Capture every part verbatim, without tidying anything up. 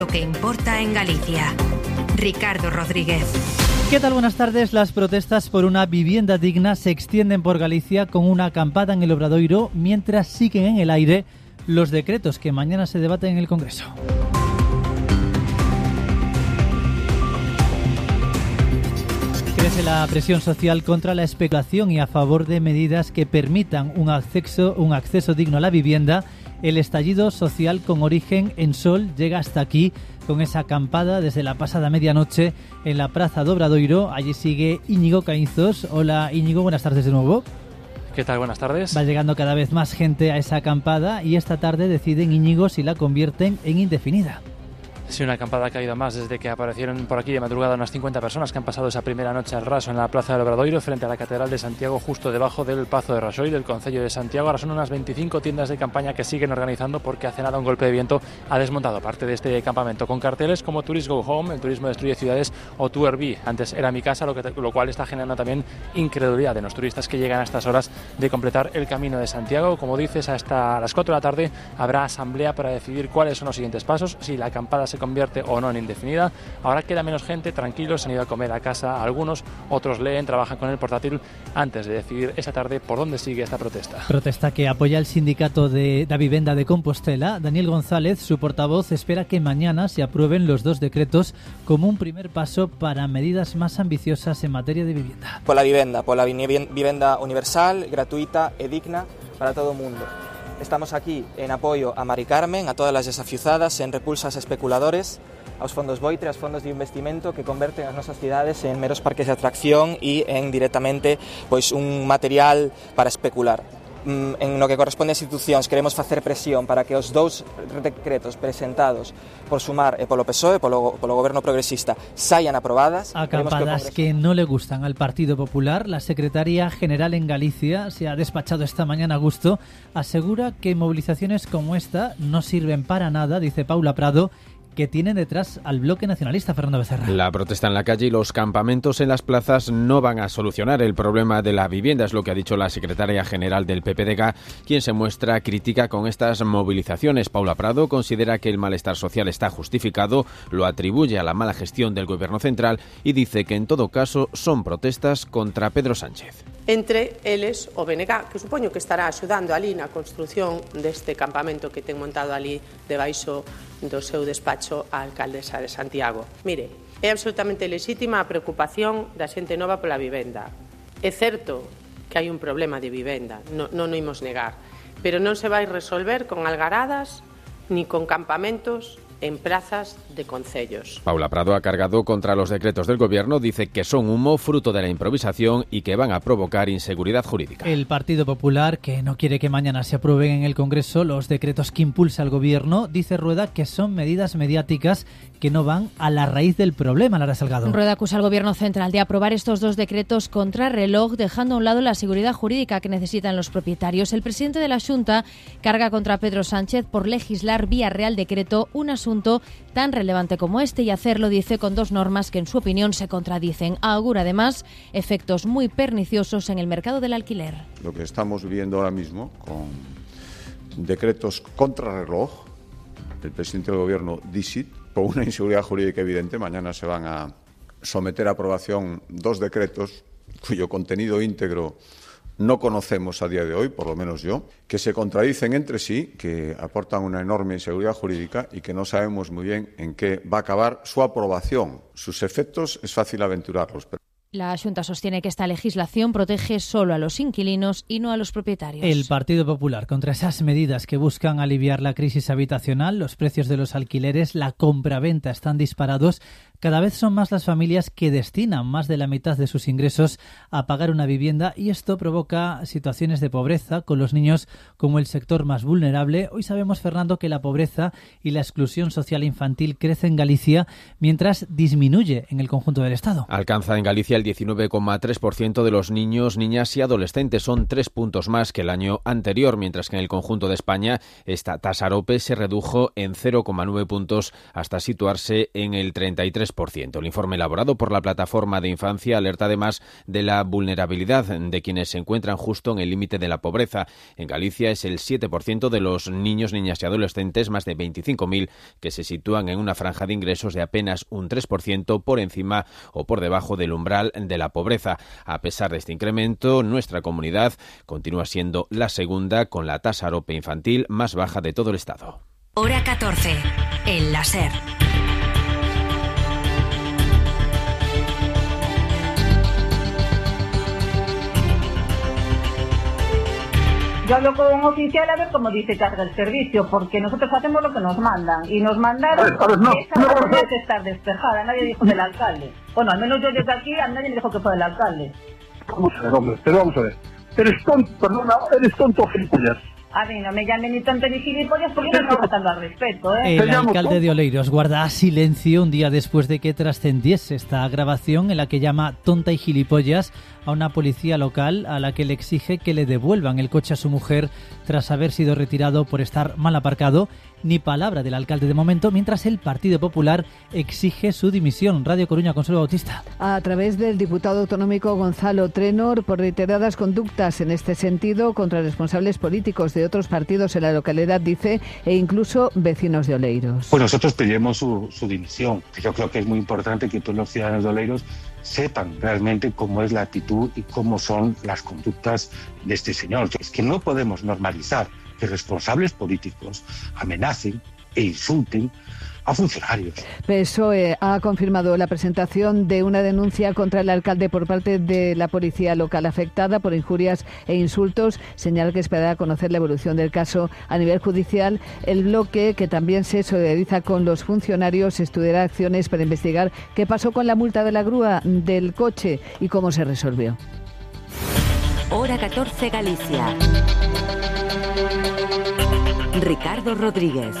Lo que importa en Galicia. Ricardo Rodríguez. ¿Qué tal? Buenas tardes. Las protestas por una vivienda digna se extienden por Galicia con una acampada en el Obradoiro, mientras siguen en el aire los decretos que mañana se debaten en el Congreso. Crece la presión social contra la especulación y a favor de medidas que permitan un acceso, un acceso digno a la vivienda. El estallido social con origen en Sol llega hasta aquí con esa acampada desde la pasada medianoche en la Praza do Obradoiro. Allí sigue Íñigo Caínzos. Hola Íñigo, buenas tardes de nuevo. ¿Qué tal? Buenas tardes. Va llegando cada vez más gente a esa acampada y esta tarde deciden, Íñigo, si la convierten en indefinida. Sí, una acampada que ha ido más desde que aparecieron por aquí de madrugada unas cincuenta personas que han pasado esa primera noche al raso en la Plaza del Obradoiro frente a la Catedral de Santiago, justo debajo del Pazo de Raxoi del Concello de Santiago. Ahora son unas veinticinco tiendas de campaña que siguen organizando porque hace nada un golpe de viento ha desmontado parte de este campamento con carteles como Tourist Go Home, el turismo destruye ciudades, o Tu Airbnb, antes era mi casa, lo, que, lo cual está generando también incredulidad de los turistas que llegan a estas horas de completar el camino de Santiago. Como dices, hasta las cuatro de la tarde habrá asamblea para decidir cuáles son los siguientes pasos, si la acampada se convierte o no en indefinida. Ahora queda menos gente, tranquilos, han ido a comer a casa algunos, otros leen, trabajan con el portátil antes de decidir esta tarde por dónde sigue esta protesta. Protesta que apoya el sindicato de la vivienda de Compostela. Daniel González, su portavoz, espera que mañana se aprueben los dos decretos como un primer paso para medidas más ambiciosas en materia de vivienda. Por la vivienda, por la vivienda universal, gratuita e digna para todo o mundo. Estamos aquí en apoio a Mari Carmen, a todas as desafiuzadas, en repulsas a especuladores, aos fondos boitre, aos fondos de investimento que converten as nosas cidades en meros parques de atracción e en directamente pois un material para especular. En lo que corresponde a institucións, queremos facer presión para que os dous decretos presentados por Sumar e polo P S O E, polo, polo Goberno Progresista, saian aprobadas. Acampadas que, que no le gustan al Partido Popular. La secretaria general en Galicia se ha despachado esta mañana a gusto. Asegura que movilizaciones como esta no sirven para nada, dice Paula Prado, que tienen detrás al bloque nacionalista. Fernando Becerra. La protesta en la calle y los campamentos en las plazas no van a solucionar el problema de la vivienda, es lo que ha dicho la secretaria general del P P D G, quien se muestra crítica con estas movilizaciones. Paula Prado considera que el malestar social está justificado, lo atribuye a la mala gestión del Gobierno central y dice que en todo caso son protestas contra Pedro Sánchez. Entre eles o B N G, que supoño que estará axudando ali na construción deste campamento que ten montado ali debaixo do seu despacho a alcaldesa de Santiago. Mire, é absolutamente lexítima a preocupación da xente nova pola vivenda. É certo que hai un problema de vivenda, non, non o imos negar, pero non se vai resolver con algaradas ni con campamentos en plazas de concellos. Paula Prado ha cargado contra los decretos del Gobierno, dice que son humo fruto de la improvisación y que van a provocar inseguridad jurídica. El Partido Popular, que no quiere que mañana se aprueben en el Congreso los decretos que impulsa el Gobierno, dice Rueda que son medidas mediáticas que no van a la raíz del problema. Lara Salgado. Rueda acusa al Gobierno central de aprobar estos dos decretos contra reloj, dejando a un lado la seguridad jurídica que necesitan los propietarios. El presidente de la Xunta carga contra Pedro Sánchez por legislar vía Real Decreto un asunto tan relevante como este y hacerlo, dice, con dos normas que en su opinión se contradicen. Augura además efectos muy perniciosos en el mercado del alquiler. Lo que estamos viviendo ahora mismo con decretos contrarreloj del presidente del Gobierno, Dixit, por una inseguridad jurídica evidente, mañana se van a someter a aprobación dos decretos cuyo contenido íntegro no conocemos a día de hoy, por lo menos yo, que se contradicen entre sí, que aportan una enorme inseguridad jurídica y que no sabemos muy bien en qué va a acabar su aprobación. Sus efectos es fácil aventurarlos. Pero... La Xunta sostiene que esta legislación protege solo a los inquilinos y no a los propietarios. El Partido Popular, contra esas medidas que buscan aliviar la crisis habitacional, los precios de los alquileres, la compraventa están disparados. Cada vez son más las familias que destinan más de la mitad de sus ingresos a pagar una vivienda y esto provoca situaciones de pobreza con los niños como el sector más vulnerable. Hoy sabemos, Fernando, que la pobreza y la exclusión social infantil crece en Galicia mientras disminuye en el conjunto del Estado. Alcanza en Galicia el el diecinueve coma tres por ciento de los niños, niñas y adolescentes. Son tres puntos más que el año anterior, mientras que en el conjunto de España esta tasa AROPE se redujo en cero coma nueve puntos hasta situarse en el treinta y tres por ciento. El informe elaborado por la Plataforma de Infancia alerta además de la vulnerabilidad de quienes se encuentran justo en el límite de la pobreza. En Galicia es el siete por ciento de los niños, niñas y adolescentes, más de veinticinco mil, que se sitúan en una franja de ingresos de apenas un tres por ciento por encima o por debajo del umbral de la pobreza. A pesar de este incremento, nuestra comunidad continúa siendo la segunda con la tasa AROPE infantil más baja de todo el Estado. Hora catorce. El láser. Yo hablo con un oficial a ver cómo dice carga el servicio, porque nosotros hacemos lo que nos mandan. Y nos mandaron, a ver, a ver, no, esa no, no, no. que estar despejada, nadie dijo del alcalde. Bueno, al menos yo desde aquí, a nadie me dijo que fue del alcalde. Vamos a ver, hombre, pero vamos a ver. Eres tonto, perdona, eres tonto, gilipollas. A mí no me llamen ni tonto ni gilipollas porque no estamos faltando al respeto, ¿eh? El alcalde de Oleiros guarda silencio un día después de que trascendiese esta grabación en la que llama tonta y gilipollas a una policía local a la que le exige que le devuelvan el coche a su mujer tras haber sido retirado por estar mal aparcado. Ni palabra del alcalde de momento, mientras el Partido Popular exige su dimisión. Radio Coruña, Consuelo Bautista. A través del diputado autonómico Gonzalo Trenor, por reiteradas conductas en este sentido contra responsables políticos de otros partidos en la localidad, dice, e incluso vecinos de Oleiros. Pues nosotros pedimos su, su dimisión. Yo creo que es muy importante que todos los ciudadanos de Oleiros sepan realmente cómo es la actitud y cómo son las conductas de este señor. Es que no podemos normalizar que responsables políticos amenacen e insulten a funcionarios. P S O E ha confirmado la presentación de una denuncia contra el alcalde por parte de la policía local afectada por injurias e insultos. Señala que esperará conocer la evolución del caso a nivel judicial. El bloque, que también se solidariza con los funcionarios, estudiará acciones para investigar qué pasó con la multa de la grúa del coche y cómo se resolvió. Hora catorce, Galicia. Ricardo Rodríguez.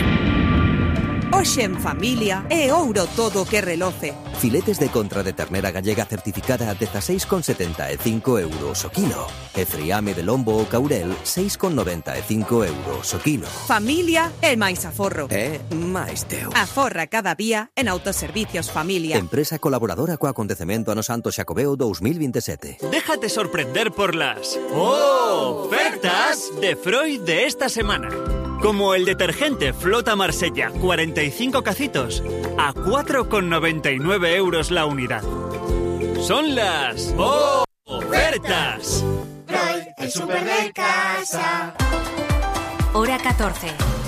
Hoxe en familia é ouro todo o que reloce. Filetes de contra de ternera gallega certificada a dezasseis con setenta e cinco euros o kilo. E friame de lombo ou caurel, seis con noventa e cinco euros o kilo. Familia é máis aforro. É máis teu. Aforra cada día en Autoservicios Familia. Empresa colaboradora co acontecemento Ano Santo Xacobeo dos mil veintisiete. Déjate sorprender por las ¡oh! Ofertas de Freud de esta semana. Como el detergente Flota Marsella, cuarenta y cinco cacitos, a cuatro con noventa y nueve euros la unidad. Son las ¡oh! Ofertas. Freud, el súper de casa. Hora catorce.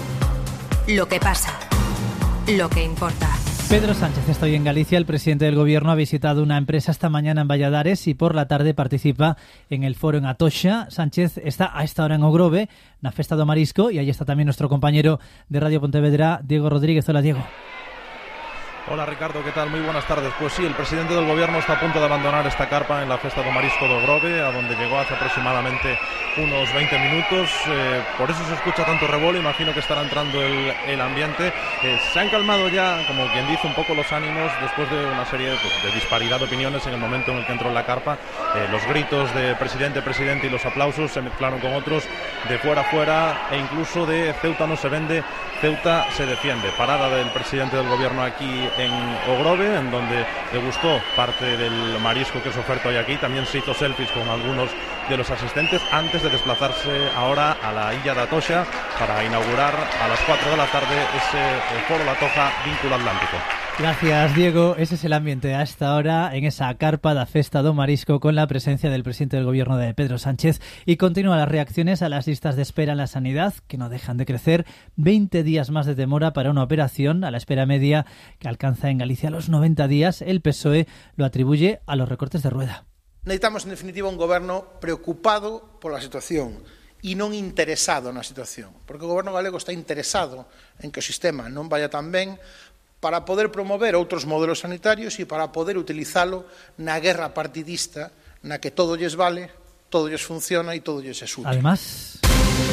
Lo que pasa. Lo que importa. Pedro Sánchez está hoy en Galicia. El presidente del Gobierno ha visitado una empresa esta mañana en Valladares y por la tarde participa en el foro en Atocha. Sánchez está a esta hora en Ogrove, na Festa do Marisco, y ahí está también nuestro compañero de Radio Pontevedra, Diego Rodríguez. Hola, Diego. Hola Ricardo, ¿qué tal? Muy buenas tardes. Pues sí, el presidente del Gobierno está a punto de abandonar esta carpa en la Festa do Marisco do Grove, a donde llegó hace aproximadamente unos veinte minutos. Eh, por eso se escucha tanto revuelo, imagino que estará entrando el, el ambiente. Eh, se han calmado ya, como quien dice, un poco los ánimos después de una serie pues, de disparidad de opiniones en el momento en el que entró en la carpa. Eh, los gritos de presidente, presidente y los aplausos se mezclaron con otros de fuera a fuera e incluso de Ceuta no se vende, Ceuta se defiende. Parada del presidente del Gobierno aquí en Ogrove, en donde degustó parte del marisco que es oferta hoy aquí. También se hizo selfies con algunos de los asistentes antes de desplazarse ahora a la Illa de Atocha para inaugurar a las cuatro de la tarde ese foro La Toja Vínculo Atlántico. Gracias, Diego. Ese es el ambiente a esta hora en esa carpa da Festa do Marisco, con la presencia del presidente del Gobierno, de Pedro Sánchez. Y continúan las reacciones a las listas de espera en la sanidad, que no dejan de crecer. veinte días más de demora para una operación, a la espera media que alcanza en Galicia los noventa días. El P S O E lo atribuye a los recortes de Rueda. Necesitamos, en definitiva, un goberno preocupado por la situación e non interesado na situación, porque o goberno galego está interesado en que o sistema non vaya tan ben para poder promover outros modelos sanitarios e para poder utilizalo na guerra partidista na que todo lles vale, todo lles funciona e todo lles é útil. Además...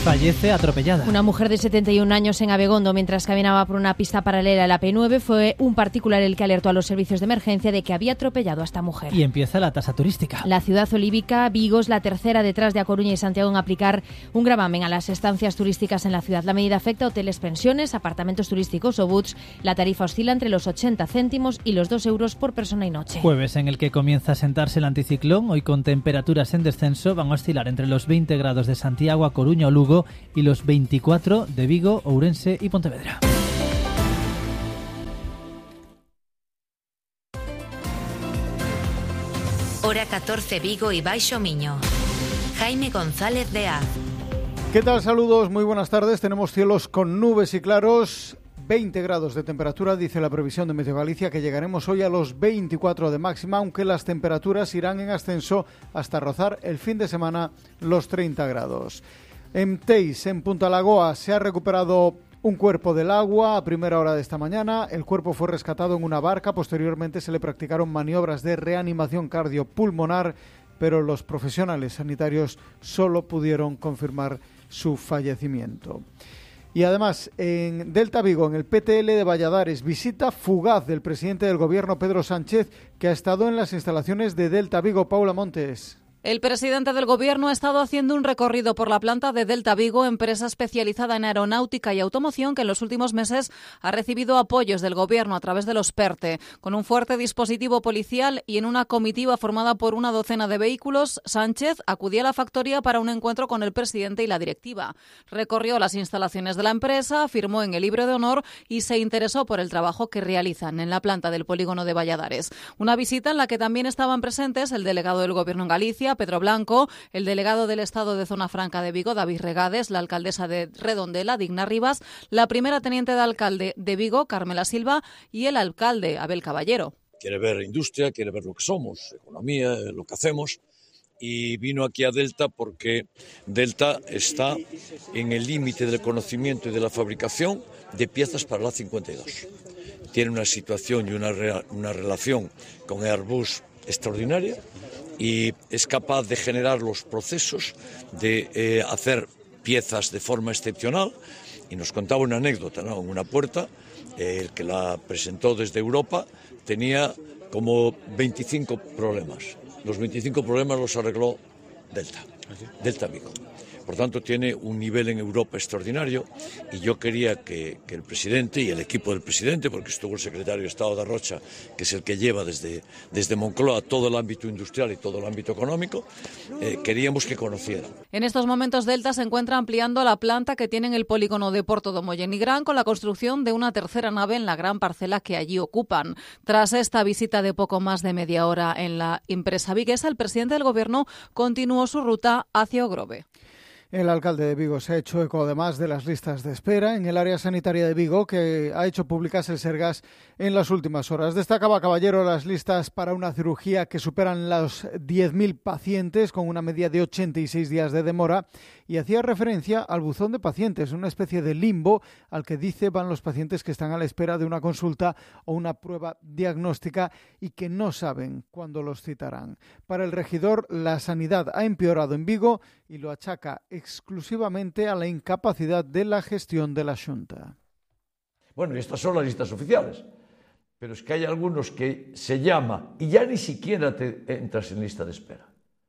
fallece atropellada. Una mujer de setenta y un años en Abegondo, mientras caminaba por una pista paralela a la P nueve, fue un particular el que alertó a los servicios de emergencia de que había atropellado a esta mujer. Y empieza la tasa turística. La ciudad olívica, Vigo, es la tercera detrás de A Coruña y Santiago en aplicar un gravamen a las estancias turísticas en la ciudad. La medida afecta a hoteles, pensiones, apartamentos turísticos o butts. La tarifa oscila entre los ochenta céntimos y los dos euros por persona y noche. Jueves en el que comienza a sentarse el anticiclón, hoy con temperaturas en descenso, van a oscilar entre los veinte grados de Santiago, A Coruña o Lugo y los veinticuatro de Vigo, Ourense y Pontevedra. Hora catorce Vigo y Baixo Miño. Jaime González de Az. ¿Qué tal? Saludos, muy buenas tardes. Tenemos cielos con nubes y claros. veinte grados de temperatura, dice la previsión de Meteo Galicia, que llegaremos hoy a los veinticuatro de máxima, aunque las temperaturas irán en ascenso hasta rozar el fin de semana los treinta grados. En Teis, en Punta Lagoa, se ha recuperado un cuerpo del agua a primera hora de esta mañana. El cuerpo fue rescatado en una barca. Posteriormente se le practicaron maniobras de reanimación cardiopulmonar, pero los profesionales sanitarios solo pudieron confirmar su fallecimiento. Y además, en Delta Vigo, en el P T L de Valladares, visita fugaz del presidente del Gobierno, Pedro Sánchez, que ha estado en las instalaciones de Delta Vigo. Paula Montes. El presidente del Gobierno ha estado haciendo un recorrido por la planta de Delta Vigo, empresa especializada en aeronáutica y automoción que en los últimos meses ha recibido apoyos del Gobierno a través de los PERTE. Con un fuerte dispositivo policial y en una comitiva formada por una docena de vehículos, Sánchez acudía a la factoría para un encuentro con el presidente y la directiva. Recorrió las instalaciones de la empresa, firmó en el libro de honor y se interesó por el trabajo que realizan en la planta del polígono de Valladares. Una visita en la que también estaban presentes el delegado del Gobierno en Galicia, Pedro Blanco, el delegado del Estado de Zona Franca de Vigo, David Regades, la alcaldesa de Redondela, Digna Rivas, la primera teniente de alcalde de Vigo, Carmela Silva, y el alcalde, Abel Caballero. Quiere ver industria, quiere ver lo que somos, economía, lo que hacemos, y vino aquí a Delta porque Delta está en el límite del conocimiento y de la fabricación de piezas para la cincuenta y dos. Tiene una situación y una, re- una relación con Airbus extraordinaria, y es capaz de generar los procesos, de eh, hacer piezas de forma excepcional. Y nos contaba una anécdota, ¿no? En una puerta, eh, el que la presentó desde Europa tenía como veinticinco problemas. Los veinticinco problemas los arregló Delta, Delta Vigo. Por tanto, tiene un nivel en Europa extraordinario, y yo quería que, que el presidente y el equipo del presidente, porque estuvo el secretario de Estado de Rocha, que es el que lleva desde, desde Moncloa todo el ámbito industrial y todo el ámbito económico, eh, queríamos que conocieran. En estos momentos Delta se encuentra ampliando la planta que tiene en el polígono de Porto do Mollenigrán con la construcción de una tercera nave en la gran parcela que allí ocupan. Tras esta visita de poco más de media hora en la empresa viguesa, el presidente del Gobierno continuó su ruta hacia Ogrove. El alcalde de Vigo se ha hecho eco además de las listas de espera en el área sanitaria de Vigo, que ha hecho públicas el Sergas en las últimas horas. Destacaba Caballero las listas para una cirugía que superan los diez mil pacientes con una media de ochenta y seis días de demora, y hacía referencia al buzón de pacientes, una especie de limbo al que dice van los pacientes que están a la espera de una consulta o una prueba diagnóstica y que no saben cuándo los citarán. Para el regidor, la sanidad ha empeorado en Vigo y lo achaca exclusivamente a la incapacidad de la gestión de la Xunta. Bueno, y estas son las listas oficiales, pero es que hay algunos que se llama y ya ni siquiera te entras en lista de espera.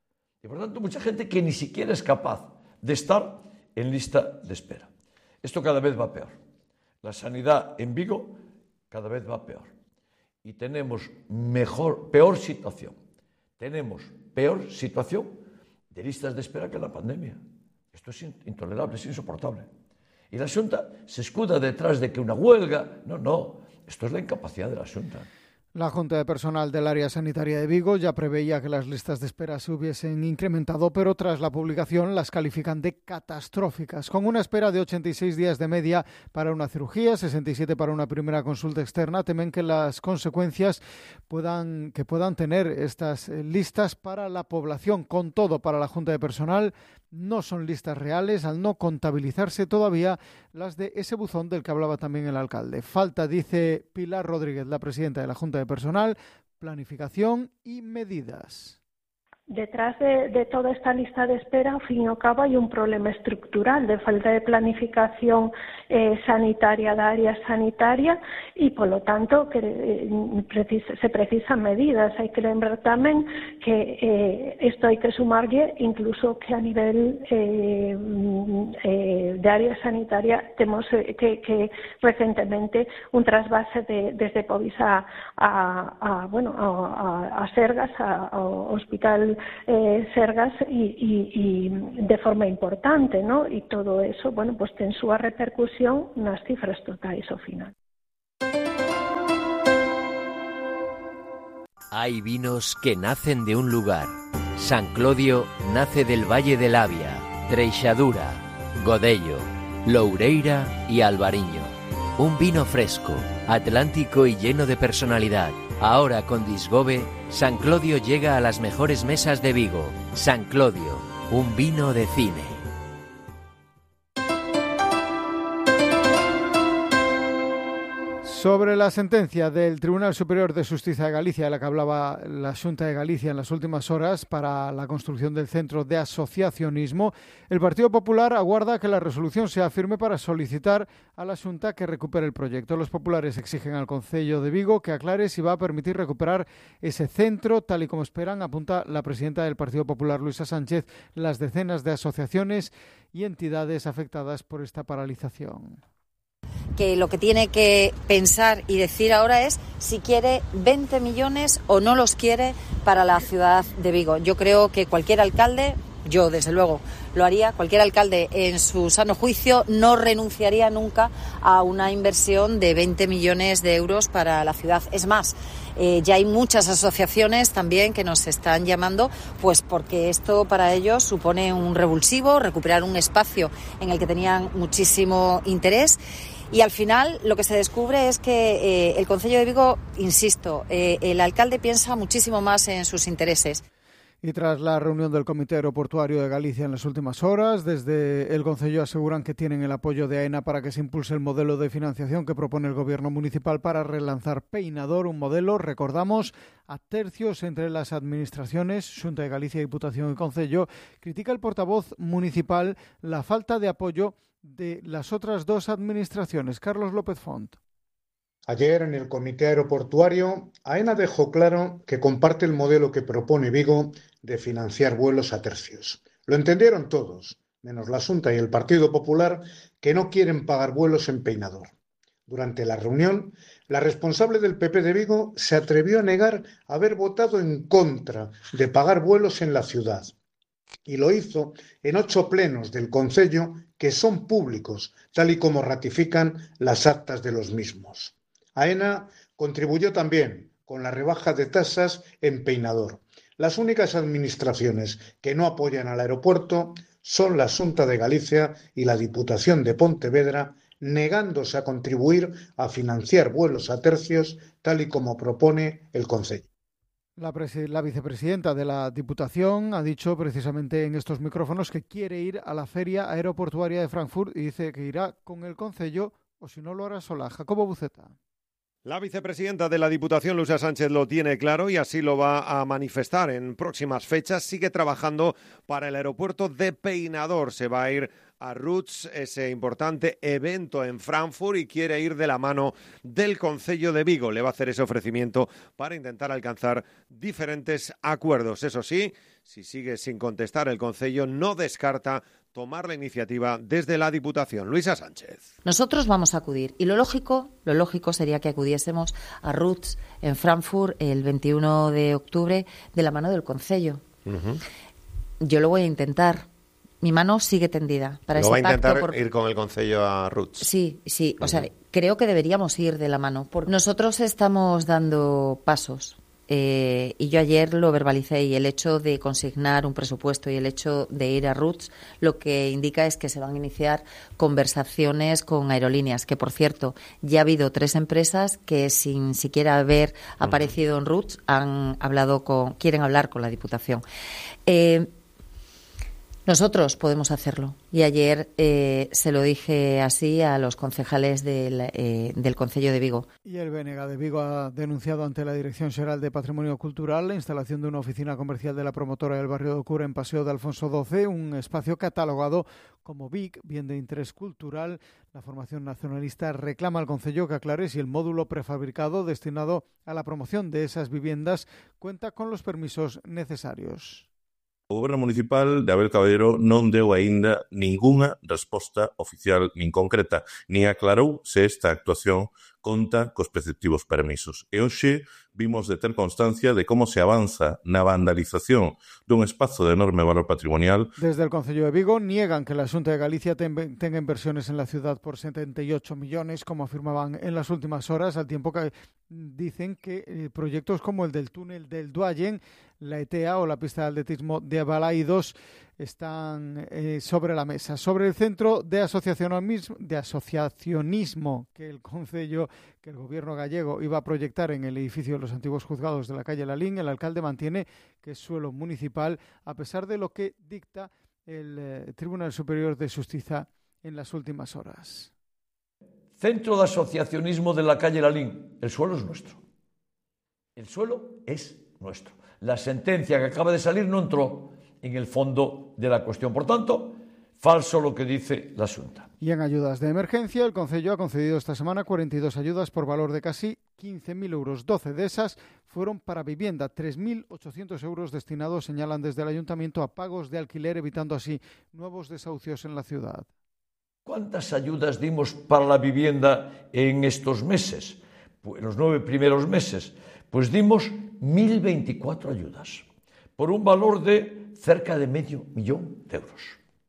Y por tanto, mucha gente que ni siquiera es capaz de estar en lista de espera. Esto cada vez va peor. La sanidad en Vigo cada vez va peor. Y tenemos mejor, peor situación. Tenemos peor situación de listas de espera que la pandemia. Esto es intolerable, es insoportable. Y la Xunta se escuda detrás de que una huelga... No, no, esto es la incapacidad de la Xunta. La Junta de Personal del Área Sanitaria de Vigo ya preveía que las listas de espera se hubiesen incrementado, pero tras la publicación las califican de catastróficas, con una espera de ochenta y seis días de media para una cirugía, sesenta y siete para una primera consulta externa. Temen que las consecuencias puedan, que puedan tener estas listas para la población. Con todo, para la Junta de Personal no son listas reales al no contabilizarse todavía las de ese buzón del que hablaba también el alcalde. Falta, dice Pilar Rodríguez, la presidenta de la Junta de Personal, planificación y medidas. detrás de, de toda esta lista de espera, al fin y al cabo, hay un problema estructural de falta de planificación eh, sanitaria da área sanitaria e, polo tanto, que eh, precisa, se precisan medidas. Hai que lembrar tamén que eh, isto hai que sumarlle incluso que a nivel eh, eh, de área sanitaria temos eh, que, que recentemente un trasvase de, desde Povisa a, a, bueno, a, a, a Sergas, a, ao Hospital Eh, Sergas y, y, y de forma importante, ¿no? Y todo eso, bueno, pues ten súa repercusión nas cifras totais ao final. Hay vinos que nacen de un lugar. San Clodio nace del Valle del Avia, Treixadura, Godello, Loureira y Albariño. Un vino fresco, atlántico y lleno de personalidad. Ahora con Disgobe, San Clodio llega a las mejores mesas de Vigo. San Clodio, un vino de cine. Sobre la sentencia del Tribunal Superior de Xustiza de Galicia, de la que hablaba la Xunta de Galicia en las últimas horas para la construcción del Centro de Asociacionismo, el Partido Popular aguarda que la resolución sea firme para solicitar a la Xunta que recupere el proyecto. Los populares exigen al Concello de Vigo que aclare si va a permitir recuperar ese centro, tal y como esperan, apunta la presidenta del Partido Popular, Luisa Sánchez, las decenas de asociaciones y entidades afectadas por esta paralización. Que lo que tiene que pensar y decir ahora es si quiere veinte millones o no los quiere para la ciudad de Vigo. Yo creo que cualquier alcalde, yo desde luego lo haría, cualquier alcalde en su sano juicio no renunciaría nunca a una inversión de veinte millones de euros para la ciudad. Es más, eh, ya hay muchas asociaciones también que nos están llamando, pues porque esto para ellos supone un revulsivo, recuperar un espacio en el que tenían muchísimo interés. Y al final lo que se descubre es que eh, el Concello de Vigo, insisto, eh, el alcalde piensa muchísimo más en sus intereses. Y tras la reunión del Comité Aeroportuario de Galicia en las últimas horas, desde el Concello aseguran que tienen el apoyo de AENA para que se impulse el modelo de financiación que propone el Gobierno municipal para relanzar Peinador, un modelo, recordamos, a tercios entre las administraciones, Xunta de Galicia, Diputación y Concello. Critica el portavoz municipal la falta de apoyo de las otras dos administraciones. Carlos López Font. Ayer, en el Comité Aeroportuario, AENA dejó claro que comparte el modelo que propone Vigo de financiar vuelos a tercios. Lo entendieron todos, menos la Xunta y el Partido Popular, que no quieren pagar vuelos en Peinador. Durante la reunión, la responsable del P P de Vigo se atrevió a negar haber votado en contra de pagar vuelos en la ciudad. Y lo hizo en ocho plenos del Concello que son públicos, tal y como ratifican las actas de los mismos. AENA contribuyó también con la rebaja de tasas en Peinador. Las únicas administraciones que no apoyan al aeropuerto son la Xunta de Galicia y la Diputación de Pontevedra, negándose a contribuir a financiar vuelos a tercios, tal y como propone el Concello. La, la vicepresidenta de la Diputación ha dicho precisamente en estos micrófonos que quiere ir a la Feria Aeroportuaria de Frankfurt y dice que irá con el Concello o si no lo hará sola. Jacobo Buceta. La vicepresidenta de la Diputación, Luisa Sánchez, lo tiene claro y así lo va a manifestar en próximas fechas. Sigue trabajando para el aeropuerto de Peinador. Se va a ir a Roots, ese importante evento en Frankfurt, y quiere ir de la mano del Concello de Vigo. Le va a hacer ese ofrecimiento para intentar alcanzar diferentes acuerdos. Eso sí, si sigue sin contestar el Concello, no descarta tomar la iniciativa desde la Diputación. Luisa Sánchez. Nosotros vamos a acudir y lo lógico, lo lógico sería que acudiésemos a Roots en Frankfurt el veintiuno de octubre de la mano del Concello. Uh-huh. Yo lo voy a intentar. Mi mano sigue tendida para ese pacto. ¿Lo va a intentar por... ir con el Concello a Roots? Sí, sí. O sea, creo que deberíamos ir de la mano. Porque nosotros estamos dando pasos. Eh, y yo ayer lo verbalicé, y el hecho de consignar un presupuesto y el hecho de ir a Roots lo que indica es que se van a iniciar conversaciones con aerolíneas, que por cierto ya ha habido tres empresas que sin siquiera haber aparecido en Roots han hablado con, quieren hablar con la Diputación. Eh, Nosotros podemos hacerlo. Y ayer eh, se lo dije así a los concejales del, eh, del Concello de Vigo. Y el B N G de Vigo ha denunciado ante la Dirección Xeral de Patrimonio Cultural la instalación de una oficina comercial de la promotora del barrio de Ocura en Paseo de Alfonso doce, un espacio catalogado como B I C, bien de interés cultural. La formación nacionalista reclama al Concello que aclare si el módulo prefabricado destinado a la promoción de esas viviendas cuenta con los permisos necesarios. O Goberno Municipal de Abel Caballero non deu aínda ningunha resposta oficial nin concreta, nin aclarou se esta actuación conta cos preceptivos permisos. E hoxe vimos de ter constancia de como se avanza na vandalización dun espazo de enorme valor patrimonial. Desde el Concello de Vigo niegan que la Xunta de Galicia ten, tenga inversiones en la ciudad por setenta y ocho millones, como afirmaban en las últimas horas, al tiempo que dicen que eh, proyectos como el del túnel del Duallen, la E T E A o la pista de atletismo de Balaidos están eh, sobre la mesa. Sobre el centro de asociacionismo, de asociacionismo que el Concello, que el gobierno gallego iba a proyectar en el edificio de los antiguos juzgados de la calle Lalín, el alcalde mantiene que es suelo municipal, a pesar de lo que dicta el eh, Tribunal Superior de Justicia en las últimas horas. Centro de asociacionismo de la calle Lalín. El suelo es nuestro. El suelo es nuestro. La sentencia que acaba de salir no entró en el fondo de la cuestión. Por tanto, falso lo que dice la Xunta. Y en ayudas de emergencia, el Concello ha concedido esta semana cuarenta y dos ayudas por valor de casi quince mil euros. doce de esas fueron para vivienda. tres mil ochocientos euros destinados, señalan desde el Ayuntamiento, a pagos de alquiler, evitando así nuevos desahucios en la ciudad. ¿Cuántas ayudas dimos para la vivienda en estos meses? Pues, en los nueve primeros meses. Pues dimos mil veinticuatro ayudas, por un valor de cerca de medio millón de euros.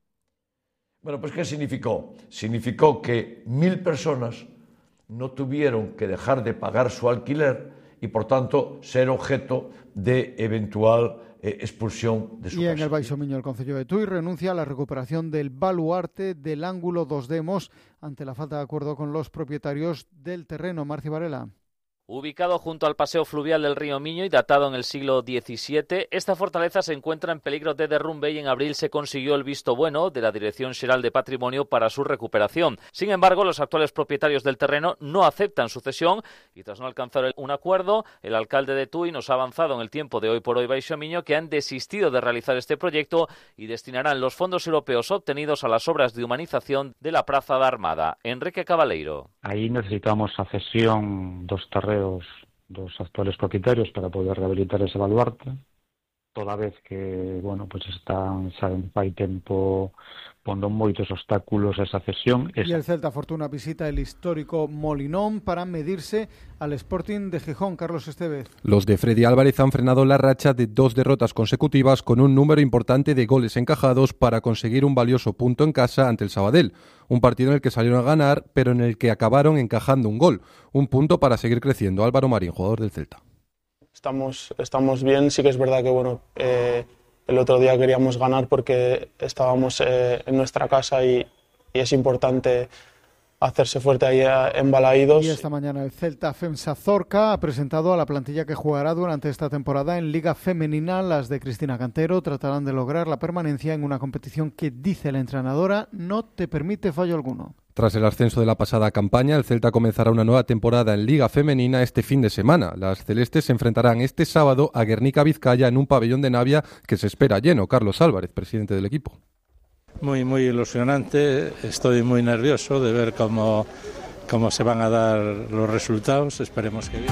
Bueno, pues ¿qué significó? Significó que mil personas no tuvieron que dejar de pagar su alquiler y, por tanto, ser objeto de eventual eh, expulsión de su casa. Y en casa. el Baixo Miño, el Concello de Tui renuncia a la recuperación del baluarte del ángulo dos Demos ante la falta de acuerdo con los propietarios del terreno. Marci Varela. Ubicado junto al paseo fluvial del río Miño y datado en el siglo diecisiete, esta fortaleza se encuentra en peligro de derrumbe y en abril se consiguió el visto bueno de la Dirección Xeral de Patrimonio para su recuperación. Sin embargo, los actuales propietarios del terreno no aceptan su cesión y tras no alcanzar un acuerdo, el alcalde de Tui nos ha avanzado en el tiempo de hoy por hoy Baixo Miño que han desistido de realizar este proyecto y destinarán los fondos europeos obtenidos a las obras de humanización de la Praza da Armada. Enrique Cabaleiro. Ahí necesitamos a cesión dos terrenos dos actuales propietarios para poder rehabilitar ese baluarte, toda vez que, bueno, pues están, saben, fai tempo pondo moitos obstáculos a esa cesión. Y el Celta Fortuna visita el histórico Molinón para medirse al Sporting de Gijón. Carlos Estevez. Los de Freddy Álvarez han frenado la racha de dos derrotas consecutivas con un número importante de goles encajados para conseguir un valioso punto en casa ante el Sabadell. Un partido en el que salieron a ganar, pero en el que acabaron encajando un gol. Un punto para seguir creciendo. Álvaro Marín, jugador del Celta. Estamos, estamos bien, sí que es verdad que bueno, eh, el otro día queríamos ganar porque estábamos eh, en nuestra casa y, y es importante hacerse fuerte ahí en Balaidos. Y esta mañana el Celta Femsa Zorca ha presentado a la plantilla que jugará durante esta temporada en Liga Femenina. Las de Cristina Cantero tratarán de lograr la permanencia en una competición que, dice la entrenadora, no te permite fallo alguno. Tras el ascenso de la pasada campaña, el Celta comenzará una nueva temporada en Liga Femenina este fin de semana. Las celestes se enfrentarán este sábado a Guernica Vizcaya en un pabellón de Navia que se espera lleno. Carlos Álvarez, presidente del equipo. Muy, muy ilusionante. Estoy muy nervioso de ver cómo, cómo se van a dar los resultados. Esperemos que bien.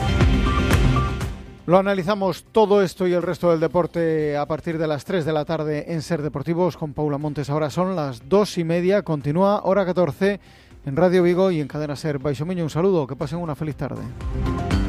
Lo analizamos todo esto y el resto del deporte a partir de las tres de la tarde en Ser Deportivos con Paula Montes. Ahora son las dos y media. Continúa hora catorce en Radio Vigo y en Cadena Ser. Baixo Miño, un saludo. Que pasen una feliz tarde.